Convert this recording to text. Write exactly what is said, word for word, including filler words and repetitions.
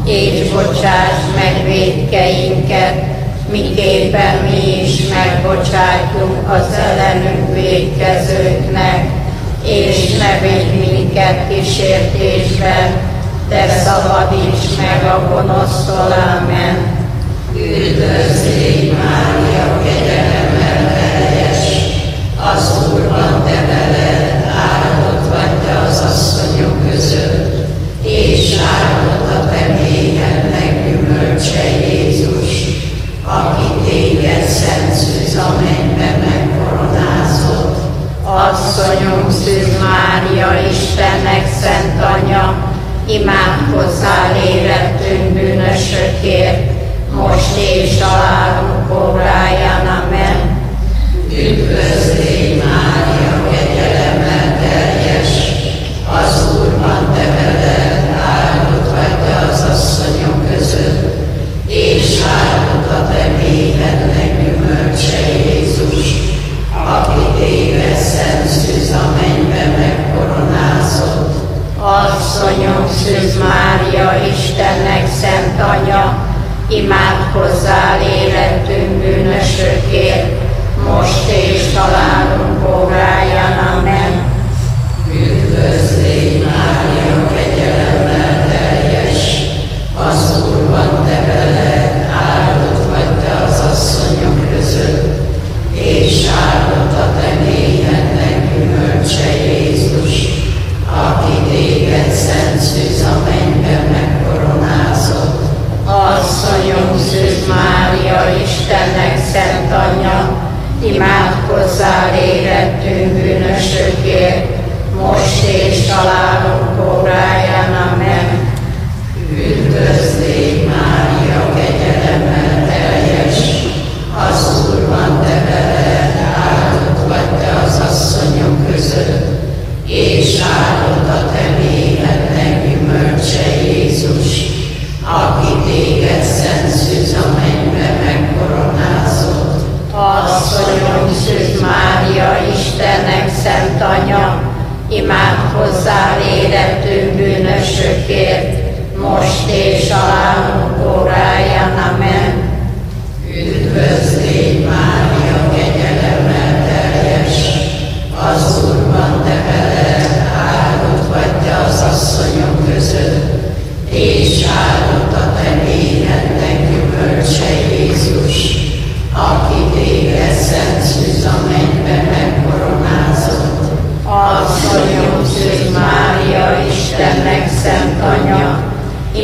és bocsáss meg vétkeinket, miképpen mi is megbocsájtunk az ellenünk vétkezőknek, és ne védj minket kísértésbe, de szabadíts meg a gonosztól. Ámen. Üdvözl légy, Mária, kegyelemmel teljes, az Úr van te veled, áldott vagy te az asszonyok között, és áldott a te méhed meggyümölcse Jézus, aki téged szent szűz a mennybe megkoronázott. Asszonyunk Szűz Mária, Istennek szent Anya, imádkozzál érettünk bűnösökért, most és halálunk óráján. Amen. Üdvözl légy, Mária, kegyelemmel teljes, az Úr van te veled, áldott vagy te az asszonyok között, és áldott a te méhed meggyümölcse Jézus, aki téged szent szűz a mennybe megkoronázott. Asszonyunk Szűz Mária, Istennek szent Anya, imádkozzál érettünk bűnösökért, most és halálunk óráján. Amen. Üdvözl légy, Mária, kegyelemmel teljes, az Úr van te veled, áldott vagy te az asszonyok között, és áldott a te méhed meggyümölcse Jézus, aki téged szent szűz a mennybe megkoronázott. Asszonyunk Szűz Mária, Istennek szent Anya, imádkozzál érettünk bűnösökért, most és halálunk óráján. Amen. Üdvözl légy, Mária, kegyelemmel teljes, az Úr van te veled, áldott vagy te az asszonyok között, és áldott a te méhed meggyümölcse Jézus, aki téged szent szűz a mennybe megkoronázott. Asszonyunk Szűz Mária, Istennek szent Anya, imádkozzál érettünk bűnösökért, most és halálunk óráján. Amen.